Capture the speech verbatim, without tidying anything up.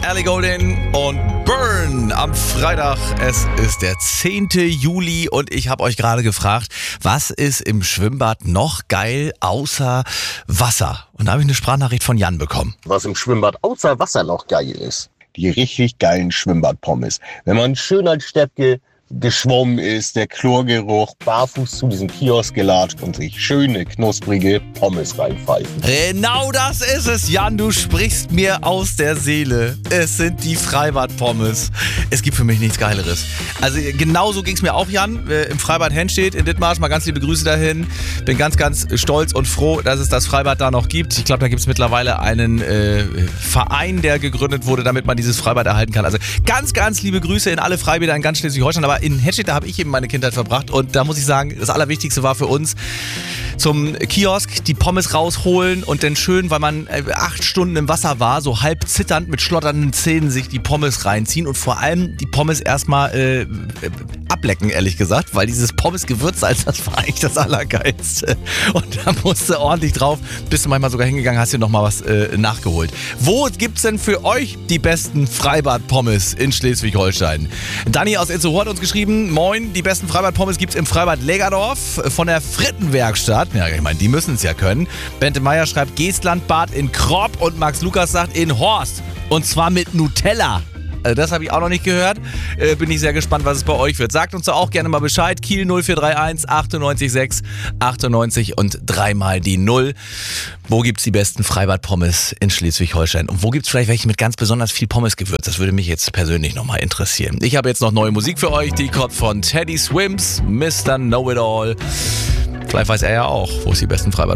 Ellie Goulding und Burn am Freitag. Es ist der zehnte Juli und ich habe euch gerade gefragt, was ist im Schwimmbad noch geil außer Wasser? Und da habe ich eine Sprachnachricht von Jan bekommen. Was im Schwimmbad außer Wasser noch geil ist. Die richtig geilen Schwimmbadpommes. Wenn man schön als Steppke geschwommen ist, der Chlorgeruch, barfuß zu diesem Kiosk gelatscht und sich schöne, knusprige Pommes reinpfeifen. Genau das ist es, Jan, du sprichst mir aus der Seele. Es sind die Freibad-Pommes. Es gibt für mich nichts Geileres. Also genauso ging es mir auch, Jan, äh, im Freibad Henstedt in Dithmarschen. Mal ganz liebe Grüße dahin. Bin ganz, ganz stolz und froh, dass es das Freibad da noch gibt. Ich glaube, da gibt es mittlerweile einen äh, Verein, der gegründet wurde, damit man dieses Freibad erhalten kann. Also ganz, ganz liebe Grüße in alle Freibäder in ganz Schleswig-Holstein. Aber in Henstedt, da habe ich eben meine Kindheit verbracht und da muss ich sagen, das Allerwichtigste war für uns zum Kiosk die Pommes rausholen und dann schön, weil man acht Stunden im Wasser war, so halb zitternd mit schlotternden Zähnen sich die Pommes reinziehen und vor allem die Pommes erstmal äh, ablecken, ehrlich gesagt, weil dieses Pommes-Gewürzsalz, das war eigentlich das Allergeilste. Und da musst du ordentlich drauf, bist du manchmal sogar hingegangen, hast dir nochmal was äh, nachgeholt. Wo gibt's denn für euch die besten Freibad-Pommes in Schleswig-Holstein? Dani aus Itzehoe hat uns geschrieben, moin, die besten Freibad-Pommes gibt's im Freibad Lägerdorf von der Frittenwerkstatt. Ja, ich meine, die müssen es ja können. Bente Meier schreibt Geestlandbad in Kropp und Max Lukas sagt in Horst. Und zwar mit Nutella. Also das habe ich auch noch nicht gehört. Äh, bin ich sehr gespannt, was es bei euch wird. Sagt uns doch auch gerne mal Bescheid. Kiel null vier drei eins achtundneunzig sechs achtundneunzig und dreimal die Null. Wo gibt's die besten Freibad-Pommes in Schleswig-Holstein? Und wo gibt's vielleicht welche mit ganz besonders viel Pommesgewürz? Das würde mich jetzt persönlich nochmal interessieren. Ich habe jetzt noch neue Musik für euch. Die kommt von Teddy Swims, Mister Know-It-All. Vielleicht weiß er ja auch, wo es die besten Freibad